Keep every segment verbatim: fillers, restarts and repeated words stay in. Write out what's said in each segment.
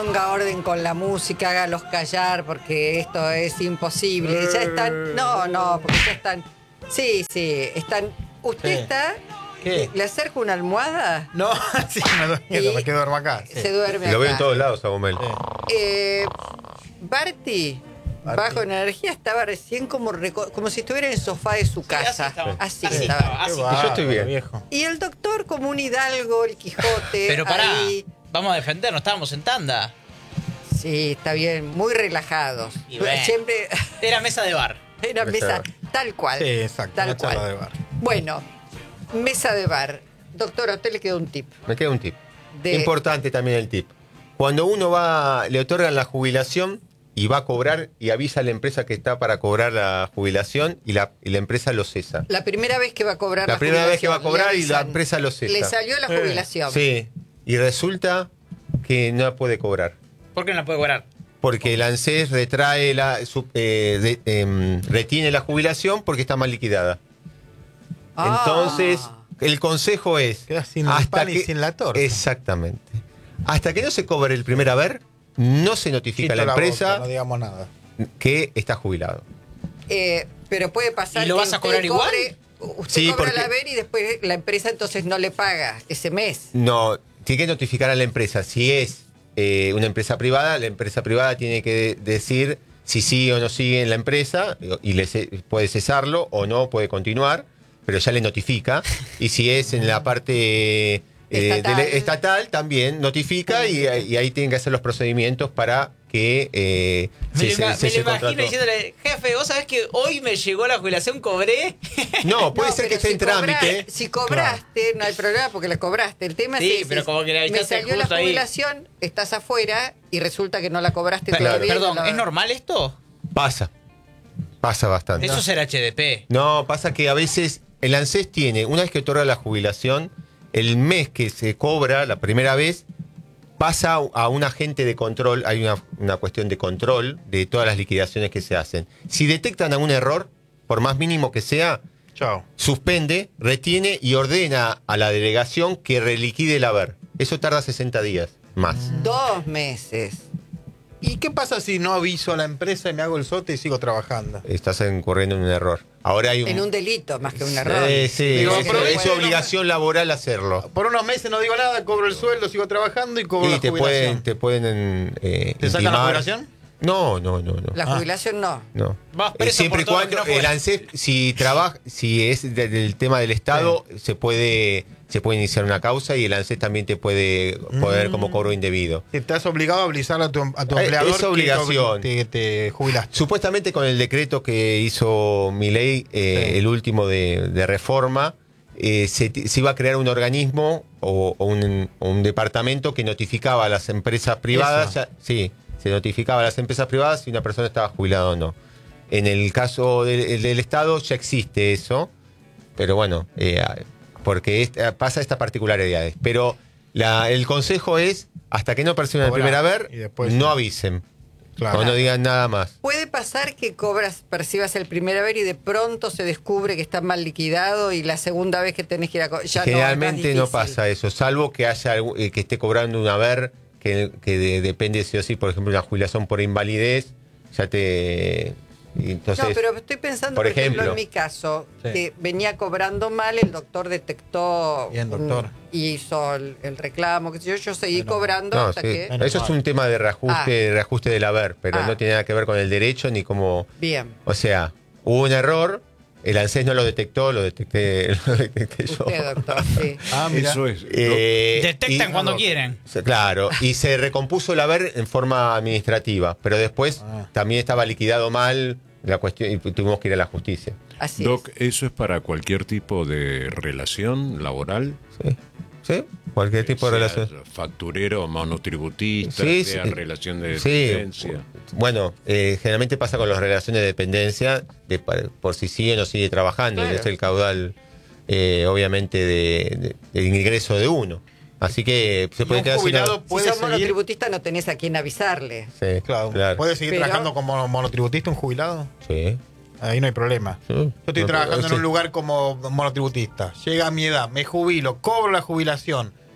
Ponga orden con la música, hágalos callar porque esto es imposible. Ya están. No, no, porque ya están. Sí, sí, están. ¿Usted Sí. está? ¿Qué? ¿Le acerco una almohada? No, sí, me duermo, me quedo duermo acá. Sí. Se duerme Lo acá. veo en todos lados a Gomel. Sí. Eh, Barty, Barty. bajo energía, estaba recién como, reco- como si estuviera en el sofá de su casa. así estaba. Así Así estaba. estaba, así. Qué yo estoy bárbaro, bien. Viejo. Y el doctor como un hidalgo, el Quijote. Pero pará, ahí. vamos a defendernos, estábamos en tanda. Sí, está bien, muy relajados. Y bueno. Siempre Era mesa de bar. era Mesa mesa, de bar. tal cual. Sí, exacto, Tal una charla cual. de bar. Bueno, mesa de bar. Doctor, a usted le quedó un tip. Me queda un tip. De- Importante también el tip. Cuando uno va, le otorgan la jubilación y va a cobrar y avisa a la empresa que está para cobrar la jubilación y la, y la empresa lo cesa. La primera vez que va a cobrar La la, primera vez que va a jubilación, cobrar le y la avisan. empresa lo cesa. Le salió la Eh, jubilación. Sí, y resulta que no la puede cobrar. ¿Por qué no la puede cobrar? Porque el ANSES retrae la, su- eh, de- em, retiene la jubilación porque está mal liquidada. Ah. Entonces, el consejo es... Queda sin el pan y sin la torta. Exactamente. Hasta que no se cobre el primer haber, no se notifica a Quito la boca, empresa no digamos nada. que está jubilado. Eh, pero puede pasar ¿Y lo que vas a usted cobrar igual? cobre- Usted Sí, cobra porque- el haber y después la empresa entonces no le paga ese mes. No, tiene que notificar a la empresa. Si es eh, una empresa privada, la empresa privada tiene que decir si sigue o no sigue en la empresa y le ce- puede cesarlo o no, puede continuar, pero ya le notifica. Y si es en la parte eh, Estatal. del- estatal, también notifica y, y ahí tienen que hacer los procedimientos para que eh, Me, se- lo ima- se- me se lo imagino contrató. diciéndole, jefe, ¿vos sabés que hoy me llegó la jubilación, cobré? No, puede No, ser que pero esté en si cobra- trámite. si cobraste, no hay problema porque la cobraste. El tema Sí, es ese, pero como que la me avisaste salió la justo ahí. jubilación, estás afuera y resulta que no la cobraste Per- todavía. Perdón, no la- ¿es normal esto? Pasa. Pasa bastante. Eso es el H D P. No, pasa que a veces el ANSES tiene, una vez que otorga la jubilación, el mes que se cobra la primera vez, pasa a un agente de control, hay una, una cuestión de control de todas las liquidaciones que se hacen. Si detectan algún error, por más mínimo que sea, Chao. suspende, retiene y ordena a la delegación que reliquide el haber. Eso tarda sesenta días más. Dos meses. ¿Y qué pasa si no aviso a la empresa y me hago el sote y sigo trabajando? Estás incurriendo en un error. Ahora hay un... En un delito más que un error. Eh, sí, Digo, es, pero es bueno, obligación laboral hacerlo. Por unos meses no digo nada, cobro el sueldo, sigo trabajando y cobro Y la te jubilación. pueden, te pueden eh, ¿Te sacan la intimar. jubilación? No, no, no, no. La Ah. jubilación no. no. Vas Eh, preso siempre y por todo lo que cuando no fue. el ANSES, si trabaja, si es de- del tema del Estado, se puede, se puede iniciar una causa y el ANSES también te puede poner Mm. como cobro indebido. Estás obligado a avisar a tu, a tu Eh, empleador es obligación. que te, te jubilaste. Supuestamente con el decreto que hizo Milei, eh, Sí. el último de, de reforma, eh, se, t- se iba a crear un organismo o, o un, o un departamento que notificaba a las empresas privadas, Eso. ya- sí, se notificaba a las empresas privadas si una persona estaba jubilada o no. En el caso del, del Estado ya existe eso, pero bueno, eh, porque es- pasa estas particularidades. Pero la- el consejo es, hasta que no perciban el Cobrar, primer haber, y después- no avisen. Claro. O no digan nada más. Puede pasar que cobras, percibas el primer haber y de pronto se descubre que está mal liquidado y la segunda vez que tenés que ir a co- ya no, Generalmente es no, más difícil. pasa eso, salvo que haya algún- eh, que esté cobrando un haber que, que de- depende sí o sí, por ejemplo, una jubilación por invalidez, ya te... y entonces, No, pero estoy pensando, por, por ejemplo, ejemplo. en mi caso, Sí. que venía cobrando mal, el doctor detectó Bien, un- doctor. y hizo el, el reclamo, que sé yo, yo seguí Bueno, cobrando no, hasta sí. que... Menos Eso es mal. un tema de reajuste, Ah. reajuste del haber, pero Ah. no tiene nada que ver con el derecho ni como... Bien, O sea, hubo un error, el ANSES no lo detectó, lo detecté, lo detecté yo. usted, doctor, sí. Ah, mira. Eso es. Eh, Detectan y- cuando quieren. Sí, claro, y se recompuso el haber en forma administrativa, pero después Ah. también estaba liquidado mal la cuestión y tuvimos que ir a la justicia. Así Doc, es. ¿eso es para cualquier tipo de relación laboral? ¿Sí? ¿Sí? Cualquier tipo de Sea relación. facturero, monotributista, Sí, sea sí. relación de Sí, dependencia. bueno, eh, generalmente pasa con las relaciones de dependencia, de, pa- por si sigue o no sigue trabajando, Claro. es el caudal, eh, obviamente, de, de- de ingreso de uno. Así que se Y puede un quedar sin jubilado una- Si puede sos seguir, monotributista no tenés a quién avisarle. Sí, claro, claro. ¿puede seguir Pero- trabajando como monotributista un jubilado? Sí. Ahí no hay problema. Sí. Yo estoy No, trabajando en sí. un lugar como monotributista. Llega a mi edad, me jubilo, cobro la jubilación.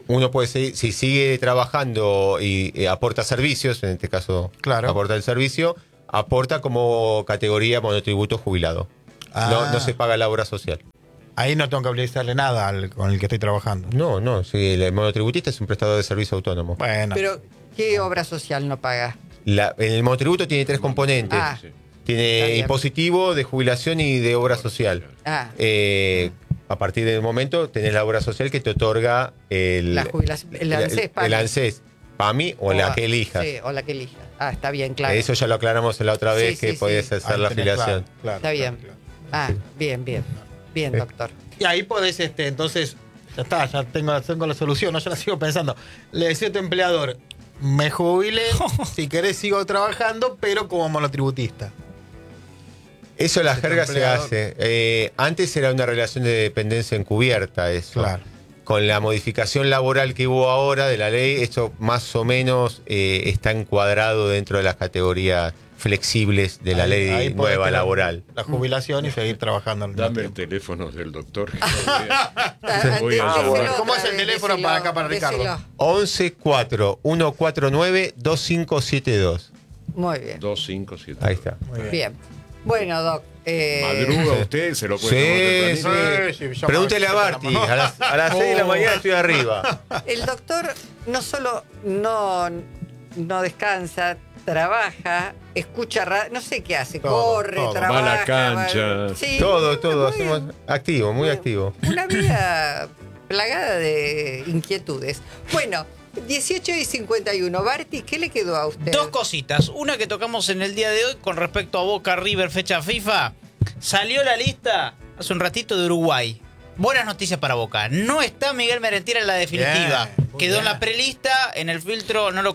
uno puede seguir, si sigue trabajando y eh, aporta servicios, en este caso Claro. aporta el servicio, aporta como categoría monotributo jubilado. Ah. No, no se paga la obra social. Ahí no tengo que habilitarle nada al, con el que estoy trabajando. No, no, sí, el monotributista es un prestador de servicio autónomo. Bueno. Pero, ¿qué obra social no paga? La, el monotributo tiene tres componentes. Ah, Sí. Está Tiene bien. impositivo, de jubilación y de obra social. ah, Eh, a partir del momento tenés la obra social que te otorga el, la jubilación, el ANSES, el ANSES, PAMI o la que elijas. Sí, o la que elijas. Ah, está bien, claro. Eso ya lo aclaramos la otra vez, Sí, que sí, podías sí. hacer Ahí la tenés, afiliación. claro, claro, Está bien. claro, claro. Ah, bien, bien. Bien, Sí. doctor. Y ahí podés, este, entonces, ya está, ya tengo, tengo la solución, no, yo la sigo pensando. Le decía a tu empleador, me jubilé, si querés sigo trabajando, pero como monotributista. Eso la Ese jerga se empleador. hace. Eh, antes era una relación de dependencia encubierta eso. Claro. Con la modificación laboral que hubo ahora de la ley, esto más o menos eh, está encuadrado dentro de las categorías flexibles de la Ahí- ley ahí podés nueva tener laboral. La jubilación y seguir trabajando al mismo Dame el tiempo. teléfono del doctor. Ah, Voy a déselo llamar. otra ¿Cómo es el vez, teléfono para acá, para Ricardo? déselo. once cuatro uno cuatro nueve dos cinco siete dos. Muy bien. dos cinco siete. Ahí está. Muy bien. Bien. Bueno, Doc. eh, Madruga usted, se lo Sí, puede tomar tempranito. sí. Sí, yo Pregúntele a me- Barty. A las, a las seis de la mañana estoy arriba. El doctor no solo no, no descansa, trabaja, escucha radio, no sé qué hace, Todo, corre, todo. trabaja. Va a la cancha. va- sí, Todo, todo. muy- Hacemos activo, muy activo. Una vida plagada de inquietudes. Bueno, dieciocho y cincuenta y uno. Barty, ¿qué le quedó a usted? Dos cositas. Una que tocamos en el día de hoy con respecto a Boca River fecha FIFA. Salió la lista hace un ratito de Uruguay. Buenas noticias para Boca. No está Miguel Merentiel en la definitiva. Bien, muy Quedó en bien. la prelista, en el filtro no lo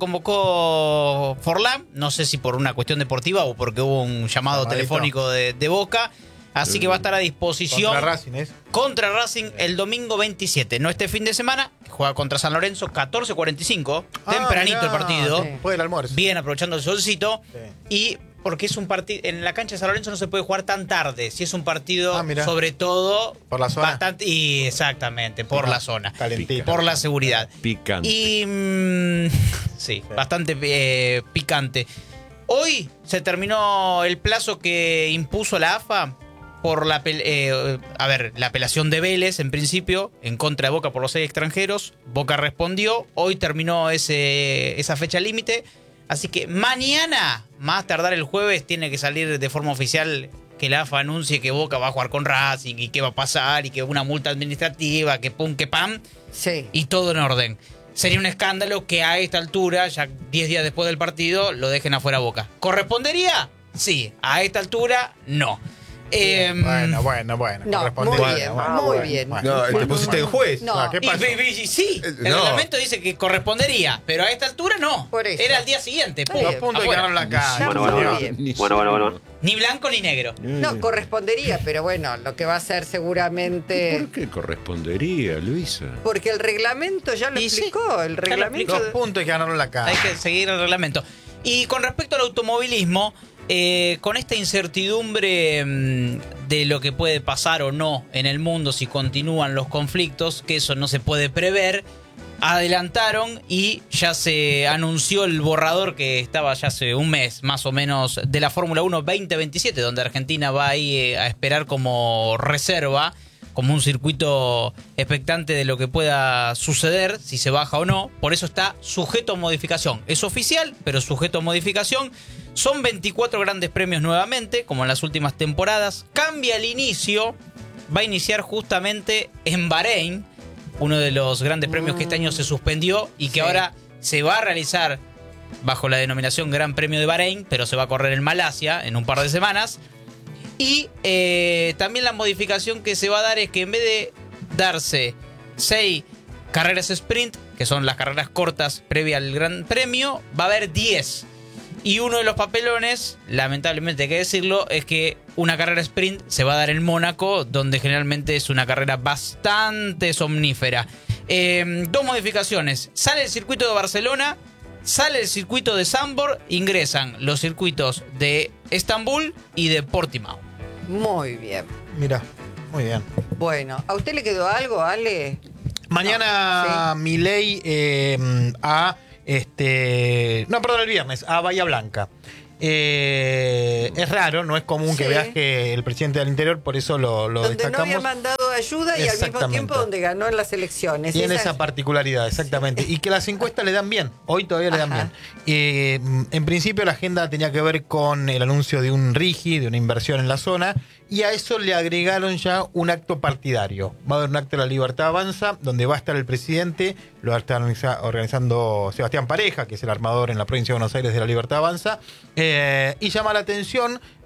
convocó Forlán. No sé si por una cuestión deportiva o porque hubo un llamado Llamadito. telefónico de, de Boca. Así que va a estar a disposición Contra Racing, ¿es? contra Racing el domingo veintisiete. No este fin de semana, que juega contra San Lorenzo, catorce cuarenta y cinco. Ah, Tempranito mirá, el partido. sí. Después del almuerzo. Bien aprovechando el solcito. Sí. Y porque es un partido. En la cancha de San Lorenzo no se puede jugar tan tarde. Si es un partido, Ah, mirá. sobre todo. Por la zona. Bastante, y exactamente, por la zona. Calentito. Por la seguridad. Picante. Y. mm, sí, bastante eh, picante. Hoy se terminó el plazo que impuso la A F A por la, pel- eh, a ver, la apelación de Vélez, en principio, en contra de Boca por los seis extranjeros. Boca respondió. Hoy terminó ese, esa fecha límite. Así que mañana, más tardar el jueves, tiene que salir de forma oficial que la A F A anuncie que Boca va a jugar con Racing y qué va a pasar y que una multa administrativa, que pum, que pam, Sí. y todo en orden. Sería un escándalo que a esta altura, ya diez días después del partido, lo dejen afuera Boca. ¿Correspondería? Sí. A esta altura, no. Eh, Bueno, bueno, bueno. No, corresponde- muy Bueno, bien, bueno, muy bueno, bien. bueno. No, te pusiste en juez. No, Ah, ¿qué y- pasó? y- y- sí, el No. reglamento dice que correspondería, pero a esta altura no. Por eso. Era el día siguiente. Está pum, bien. Dos puntos y afuera. ganaron la calle. Bueno, señor. bueno, bueno. Ni Bueno, bueno, bueno. siquiera. Ni blanco ni negro. No, correspondería, pero bueno, lo que va a ser seguramente. ¿Por qué correspondería, Luisa? Porque el reglamento ya lo Y sí, explicó. El ya lo reglamento. Dos de- puntos y ganaron la calle. Hay que seguir el reglamento. Y con respecto al automovilismo, eh, con esta incertidumbre mm, de lo que puede pasar o no en el mundo si continúan los conflictos, que eso no se puede prever, adelantaron y ya se anunció el borrador que estaba ya hace un mes más o menos de la Fórmula uno veinte veintisiete, donde Argentina va ahí eh, a esperar como reserva, como un circuito expectante de lo que pueda suceder, si se baja o no. Por eso está sujeto a modificación. Es oficial, pero sujeto a modificación. Son veinticuatro grandes premios nuevamente, como en las últimas temporadas. Cambia el inicio. Va a iniciar justamente en Bahrein, uno de los grandes premios que este año se suspendió y que Sí. ahora se va a realizar bajo la denominación Gran Premio de Bahrein, pero se va a correr en Malasia en un par de semanas. Y eh, también la modificación que se va a dar es que en vez de darse seis carreras sprint, que son las carreras cortas previa al Gran Premio, va a haber diez. Y uno de los papelones, lamentablemente hay que decirlo, es que una carrera sprint se va a dar en Mónaco, donde generalmente es una carrera bastante somnífera. Eh, dos modificaciones. Sale el circuito de Barcelona, sale el circuito de Zandvoort, ingresan los circuitos de Estambul y de Portimao. Muy bien. Mira, muy bien. Bueno, ¿a usted le quedó algo, Ale? Mañana No, sí. Milei eh, a este. No, perdón, el viernes, a Bahía Blanca. Eh, es raro, no es común que Sí. veas que el presidente del Interior, por eso lo, lo Donde no destacamos. había mandado ayuda y al mismo Exactamente. tiempo donde ganó en las elecciones. Tiene Esa- esa particularidad, exactamente. Y que las encuestas le dan bien. Hoy todavía le dan Ajá. bien. Eh, en principio la agenda tenía que ver con el anuncio de un RIGI, de una inversión en la zona, y a eso le agregaron ya un acto partidario. Va a haber un acto de la Libertad Avanza, donde va a estar el presidente, lo va a estar organiza- organizando Sebastián Pareja, que es el armador en la provincia de Buenos Aires de la Libertad Avanza, eh, y llama la atención